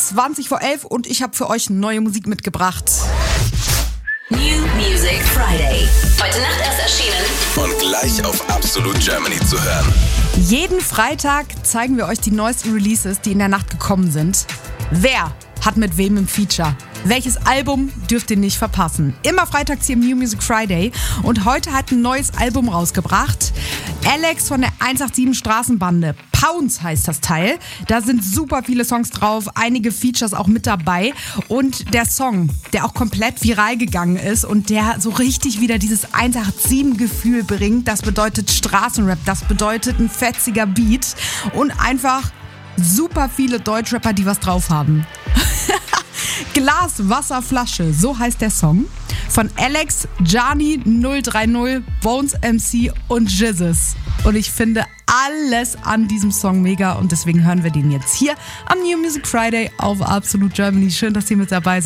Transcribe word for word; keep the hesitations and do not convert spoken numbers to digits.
zwanzig vor elf und ich habe für euch neue Musik mitgebracht. New Music Friday. Heute Nacht erst erschienen. Und gleich auf Absolute Germany zu hören. Jeden Freitag zeigen wir euch die neuesten Releases, die in der Nacht gekommen sind. Wer hat mit wem im Feature? Welches Album dürft ihr nicht verpassen? Immer freitags hier im New Music Friday. Und heute hat ein neues Album rausgebracht. Alex von der hundertsiebenundachtzig Straßenbande. Pounce heißt das Teil. Da sind super viele Songs drauf, einige Features auch mit dabei. Und der Song, der auch komplett viral gegangen ist und der so richtig wieder dieses hundertsiebenundachtzig-Gefühl bringt, das bedeutet Straßenrap, das bedeutet ein fetziger Beat und einfach super viele Deutschrapper, die was drauf haben. Glas, Wasser, Flasche, so heißt der Song. Von Alex, Gianni null drei null, Bones M C und Jizzes. Und ich finde alles an diesem Song mega und deswegen hören wir den jetzt hier am New Music Friday auf Absolute Germany. Schön, dass ihr mit dabei seid.